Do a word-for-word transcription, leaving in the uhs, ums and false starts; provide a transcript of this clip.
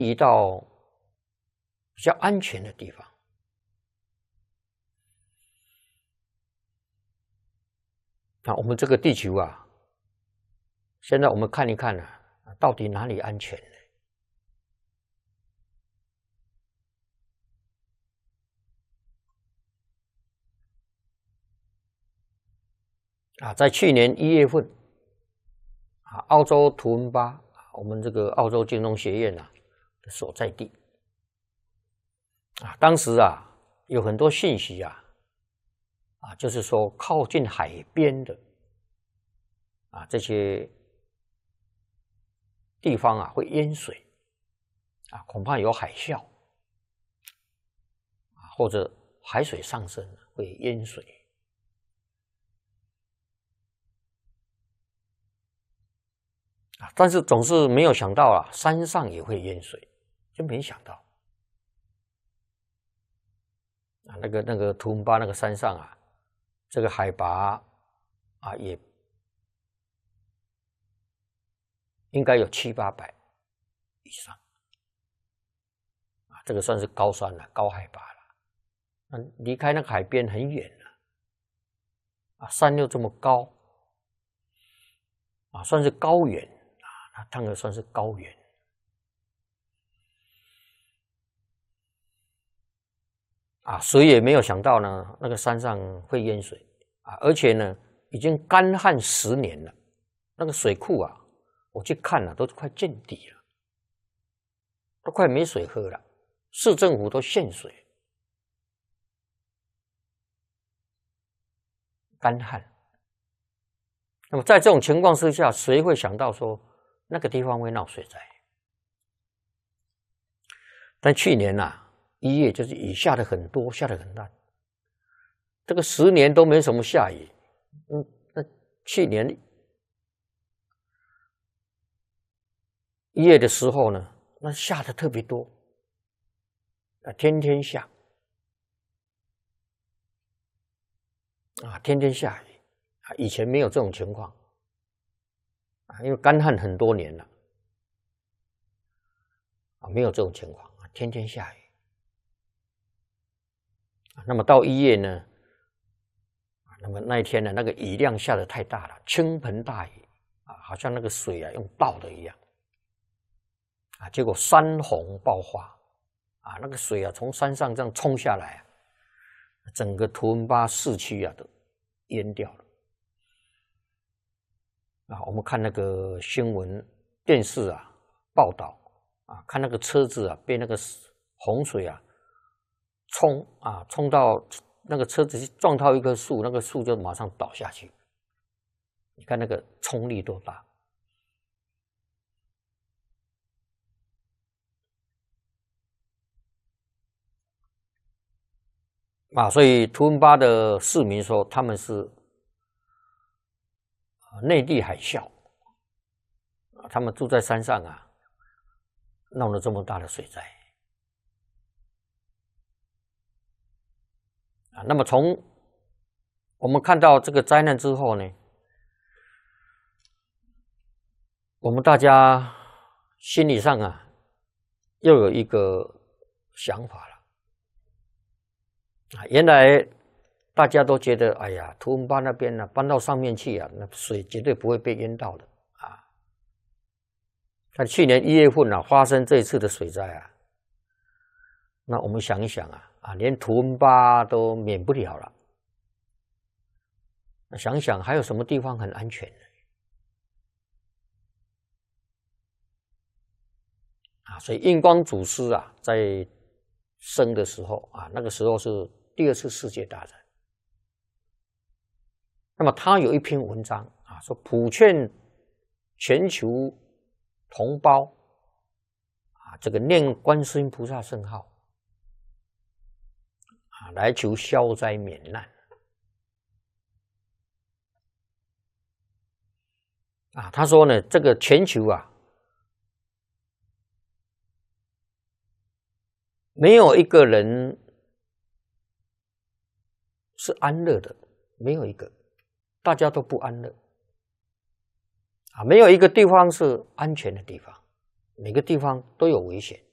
移到比较安全的地方。那我们这个地球啊，现在我们看一看啊，到底哪里安全呢？啊，在去年一月份，啊，澳洲图文巴，我们这个澳洲金融学院啊的所在地，啊，当时啊有很多信息啊，啊，就是说靠近海边的啊这些地方啊会淹水，啊，恐怕有海啸，啊，或者海水上升会淹水。但是总是没有想到啊，山上也会淹水，就没想到啊，那个那个图文巴那个山上啊，这个海拔啊也应该有七八百以上啊，这个算是高山了，高海拔了。那离开那个海边很远了啊，山又这么高啊，算是高原。它当然算是高原啊，谁也没有想到呢，那个山上会淹水啊，而且呢，已经干旱十年了，那个水库啊，我去看了，都快见底了，都快没水喝了，市政府都限水，干旱。那么在这种情况之下，谁会想到说那个地方会闹水灾？但去年啊，一月就是雨下的很多，下的很大，这个十年都没什么下雨。嗯，那去年一月的时候呢，那下的特别多，啊，天天下，啊，天天下雨，啊，以前没有这种情况，啊，因为干旱很多年了，啊，没有这种情况，啊，天天下雨。那么到一月呢，那么那一天呢，那个雨量下得太大了，倾盆大雨啊，好像那个水啊用倒的一样啊，结果山洪爆发啊，那个水啊从山上这样冲下来，整个图文巴市区啊都淹掉了啊。我们看那个新闻电视啊报道啊，看那个车子啊被那个洪水啊冲啊，冲到那个车子撞到一棵树，那个树就马上倒下去。你看那个冲力多大啊！所以图文巴的市民说，他们是内地海啸，他们住在山上啊，弄了这么大的水灾。啊，那么从我们看到这个灾难之后呢，我们大家心理上啊，又有一个想法了啊。原来大家都觉得，哎呀，图文巴那边呢、啊，搬到上面去啊，那水绝对不会被淹到的啊。但去年一月份啊，发生这一次的水灾啊，那我们想一想啊，啊，连图文巴都免不了了。那想想还有什么地方很安全呢？啊，所以印光祖师啊，在生的时候啊，那个时候是第二次世界大战。那么他有一篇文章啊，说普劝全球同胞啊，这个念观世音菩萨圣号啊，来求消灾免难啊。他说呢，这个全球啊，没有一个人是安乐的，没有一个，大家都不安乐啊，没有一个地方是安全的地方，每个地方都有危险